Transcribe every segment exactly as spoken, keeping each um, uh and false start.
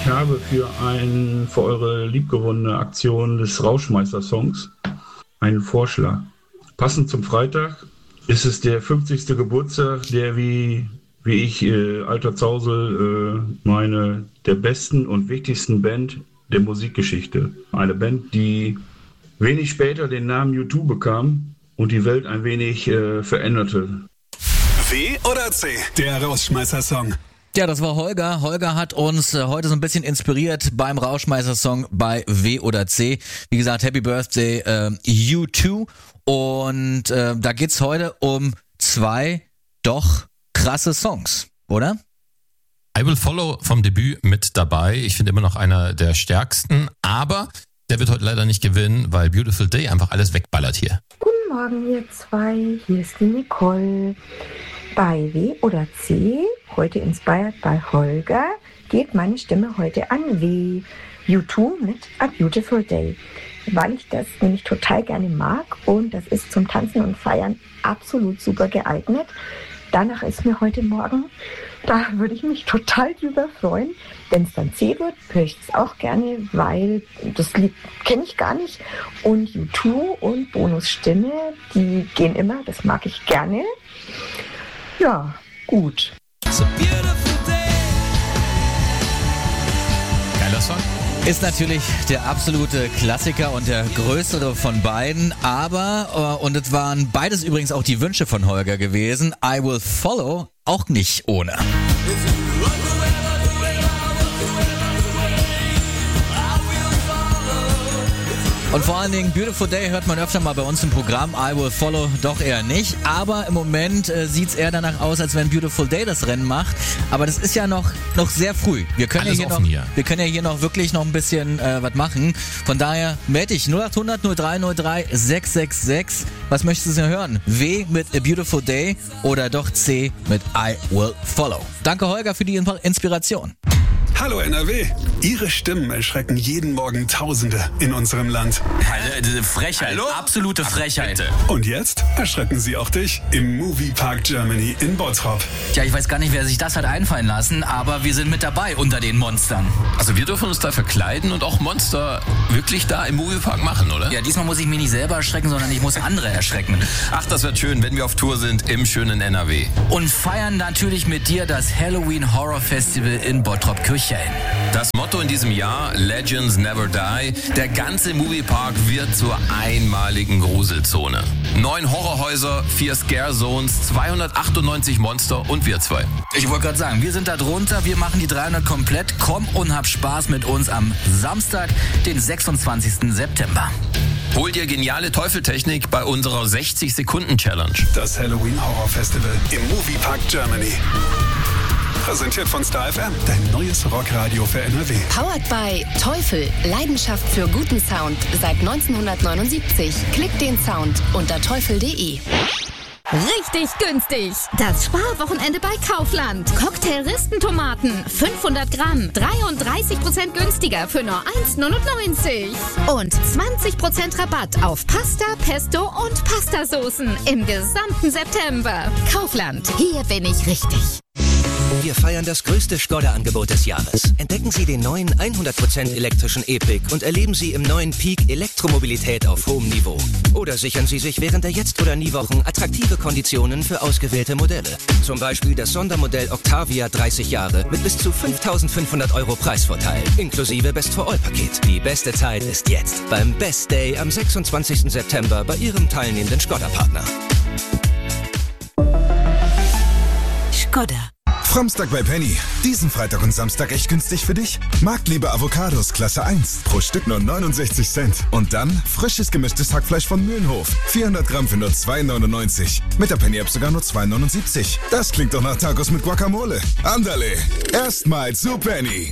habe für, ein, für eure liebgewonnene Aktion des Rauschmeister-Songs einen Vorschlag. Passend zum Freitag ist es der fünfzigste Geburtstag, der wie, wie ich, äh, alter Zausel, äh, meine, der besten und wichtigsten Band der Musikgeschichte. Eine Band, die wenig später den Namen U zwei bekam und die Welt ein wenig äh, veränderte. W oder C, der Rausschmeißer-Song. Ja, das war Holger. Holger hat uns äh, heute so ein bisschen inspiriert beim Rauschmeißer-Song bei W oder C. Wie gesagt, Happy Birthday äh, U zwei. Und äh, da geht's heute um zwei doch krasse Songs, oder? I Will Follow vom Debüt mit dabei. Ich finde immer noch einer der stärksten, aber der wird heute leider nicht gewinnen, weil Beautiful Day einfach alles wegballert hier. Guten Morgen, ihr zwei. Hier ist die Nicole. Bei W oder C, heute inspired bei Holger, geht meine Stimme heute an W. U zwei mit A Beautiful Day, weil ich das nämlich total gerne mag und das ist zum Tanzen und Feiern absolut super geeignet. Danach ist mir heute Morgen, da würde ich mich total drüber freuen. Wenn es dann C wird, höre ich es auch gerne, weil das Lied kenne ich gar nicht. Und U zwei und Bonusstimme, die gehen immer, das mag ich gerne. Ja, gut. Geiler Song. Ist natürlich der absolute Klassiker und der größere von beiden, aber, äh, und es waren beides übrigens auch die Wünsche von Holger gewesen, I Will Follow auch nicht ohne. Und vor allen Dingen Beautiful Day hört man öfter mal bei uns im Programm, I Will Follow doch eher nicht. Aber im Moment äh, sieht's eher danach aus, als wenn Beautiful Day das Rennen macht. Aber das ist ja noch noch sehr früh. Wir können ja hier noch, hier. wir können ja hier noch wirklich noch ein bisschen äh, was machen. Von daher melde ich null acht hundert null drei null drei sechs sechs sechs. Was möchtest du denn hören? W mit A Beautiful Day oder doch C mit I Will Follow? Danke Holger für die Inspiration. Hallo N R W. Ihre Stimmen erschrecken jeden Morgen Tausende in unserem Land. Also, Frechheit, Hallo? Absolute Frechheit. Und jetzt erschrecken sie auch dich im Moviepark Germany in Bottrop. Tja, ich weiß gar nicht, wer sich das hat einfallen lassen, aber wir sind mit dabei unter den Monstern. Also wir dürfen uns da verkleiden und auch Monster wirklich da im Moviepark machen, oder? Ja, diesmal muss ich mich nicht selber erschrecken, sondern ich muss andere erschrecken. Ach, das wird schön, wenn wir auf Tour sind im schönen N R W. Und feiern natürlich mit dir das Halloween Horror Festival in Bottrop-Kirchhain. Das Motto in diesem Jahr, Legends Never Die. Der ganze Moviepark wird zur einmaligen Gruselzone. Neun Horrorhäuser, vier Scare Zones, zweihundertachtundneunzig Monster und wir zwei. Ich wollte gerade sagen, wir sind da drunter, wir machen die dreihundert komplett. Komm und hab Spaß mit uns am Samstag, den sechsundzwanzigsten September. Hol dir geniale Teufeltechnik bei unserer sechzig-Sekunden-Challenge. Das Halloween Horror Festival im Moviepark Germany. Präsentiert von Star F M, dein neues Rockradio für N R W. Powered by Teufel, Leidenschaft für guten Sound seit neunzehnhundertneunundsiebzig. Klick den Sound unter teufel punkt de. Richtig günstig. Das Sparwochenende bei Kaufland. Cocktail-Ristentomaten, fünfhundert Gramm, dreiunddreißig Prozent günstiger für nur eins neunundneunzig. Und zwanzig Prozent Rabatt auf Pasta, Pesto und Pastasoßen im gesamten September. Kaufland, hier bin ich richtig. Wir feiern das größte Skoda-Angebot des Jahres. Entdecken Sie den neuen hundert Prozent elektrischen E-Pick und erleben Sie im neuen Peak Elektromobilität auf hohem Niveau. Oder sichern Sie sich während der Jetzt- oder Nie-Wochen attraktive Konditionen für ausgewählte Modelle. Zum Beispiel das Sondermodell Octavia dreißig Jahre mit bis zu fünftausendfünfhundert Euro Preisvorteil, inklusive Best-for-All-Paket. Die beste Zeit ist jetzt beim Best Day am sechsundzwanzigsten September bei Ihrem teilnehmenden Skoda-Partner. Skoda. Framstag bei Penny. Diesen Freitag und Samstag echt günstig für dich. Marktliebe Avocados Klasse eins. Pro Stück nur neunundsechzig Cent. Und dann frisches gemischtes Hackfleisch von Mühlenhof. vierhundert Gramm für nur zwei neunundneunzig. Mit der Penny-App sogar nur zwei neunundsiebzig. Das klingt doch nach Tacos mit Guacamole. Andale. Erstmal zu Penny.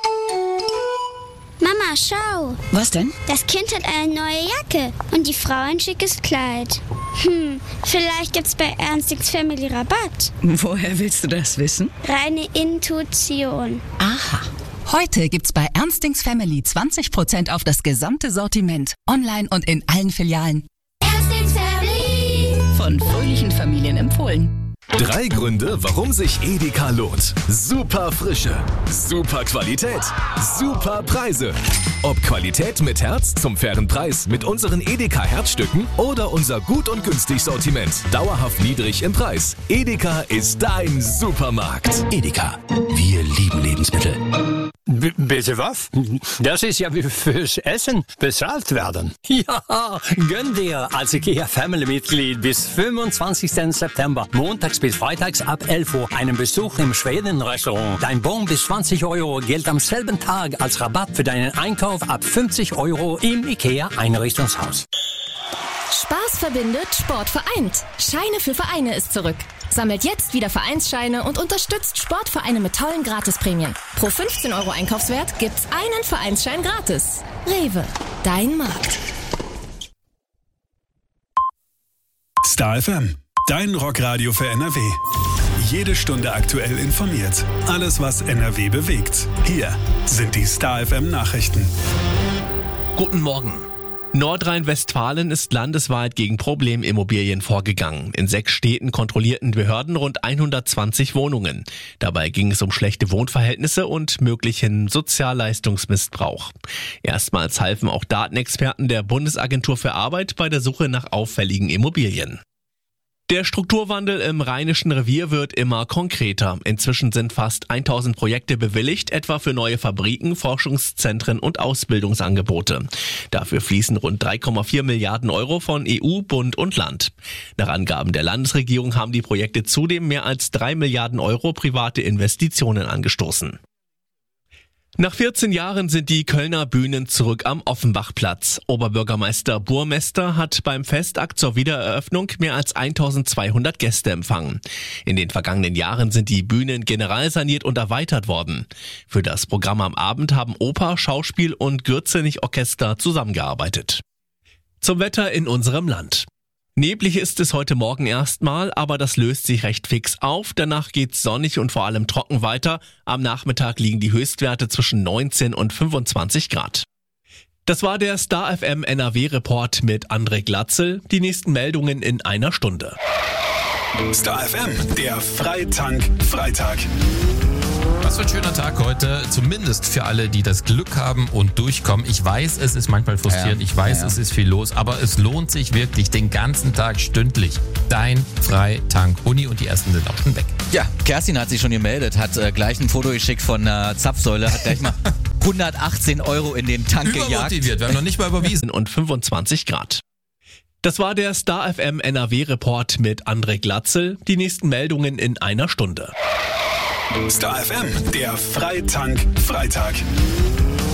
Mama, schau. Was denn? Das Kind hat eine neue Jacke und die Frau ein schickes Kleid. Hm, vielleicht gibt's bei Ernstings Family Rabatt. Woher willst du das wissen? Reine Intuition. Aha. Heute gibt's bei Ernstings Family zwanzig Prozent auf das gesamte Sortiment. Online und in allen Filialen. Ernstings Family. Von fröhlichen Familien empfohlen. Drei Gründe, warum sich Edeka lohnt. Super Frische, super Qualität, super Preise. Ob Qualität mit Herz zum fairen Preis mit unseren Edeka Herzstücken oder unser gut und günstig Sortiment. Dauerhaft niedrig im Preis. Edeka ist dein Supermarkt. Edeka, wir lieben Lebensmittel. B- bitte was? Das ist ja wie fürs Essen bezahlt werden. Ja, gönn dir als IKEA Family-Mitglied bis fünfundzwanzigsten September, montags bis freitags ab elf Uhr, einen Besuch im Schweden-Restaurant. Dein Bon bis zwanzig Euro gilt am selben Tag als Rabatt für deinen Einkauf ab fünfzig Euro im IKEA-Einrichtungshaus. Spaß verbindet, Sport vereint. Scheine für Vereine ist zurück. Sammelt jetzt wieder Vereinsscheine und unterstützt Sportvereine mit tollen Gratisprämien. Pro fünfzehn Euro Einkaufswert gibt's einen Vereinsschein gratis. Rewe, dein Markt. Star F M, dein Rockradio für N R W. Jede Stunde aktuell informiert. Alles, was N R W bewegt. Hier sind die Star F M Nachrichten. Guten Morgen. Nordrhein-Westfalen ist landesweit gegen Problemimmobilien vorgegangen. In sechs Städten kontrollierten Behörden rund hundertzwanzig Wohnungen. Dabei ging es um schlechte Wohnverhältnisse und möglichen Sozialleistungsmissbrauch. Erstmals halfen auch Datenexperten der Bundesagentur für Arbeit bei der Suche nach auffälligen Immobilien. Der Strukturwandel im Rheinischen Revier wird immer konkreter. Inzwischen sind fast tausend Projekte bewilligt, etwa für neue Fabriken, Forschungszentren und Ausbildungsangebote. Dafür fließen rund drei Komma vier Milliarden Euro von E U, Bund und Land. Nach Angaben der Landesregierung haben die Projekte zudem mehr als drei Milliarden Euro private Investitionen angestoßen. Nach vierzehn Jahren sind die Kölner Bühnen zurück am Offenbachplatz. Oberbürgermeister Burmester hat beim Festakt zur Wiedereröffnung mehr als eintausendzweihundert Gäste empfangen. In den vergangenen Jahren sind die Bühnen generalsaniert und erweitert worden. Für das Programm am Abend haben Oper, Schauspiel und Gürzenich-Orchester zusammengearbeitet. Zum Wetter in unserem Land. Neblig ist es heute Morgen erstmal, aber das löst sich recht fix auf. Danach geht's sonnig und vor allem trocken weiter. Am Nachmittag liegen die Höchstwerte zwischen neunzehn und fünfundzwanzig Grad. Das war der Star F M N R W-Report mit André Glatzel. Die nächsten Meldungen in einer Stunde. Star F M, der Freitank Freitag. Was für ein schöner Tag heute, zumindest für alle, die das Glück haben und durchkommen. Ich weiß, es ist manchmal frustrierend, ich weiß, ja, ja. es ist viel los, aber es lohnt sich wirklich den ganzen Tag stündlich. Dein Freitank-Uni und die ersten sind auch schon weg. Ja, Kerstin hat sich schon gemeldet, hat äh, gleich ein Foto geschickt von einer Zapfsäule, hat gleich mal hundertachtzehn Euro in den Tank gejagt. Übermotiviert, wir haben noch nicht mal überwiesen. Und fünfundzwanzig Grad. Das war der Star F M N R W-Report mit André Glatzel. Die nächsten Meldungen in einer Stunde. Star F M, der Freitank Freitag.